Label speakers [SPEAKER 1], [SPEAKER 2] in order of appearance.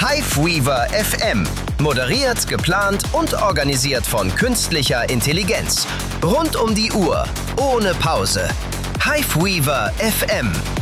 [SPEAKER 1] Hiveweaver FM. Moderiert, geplant und organisiert von künstlicher Intelligenz. Rund um die Uhr, ohne Pause. Hiveweaver FM.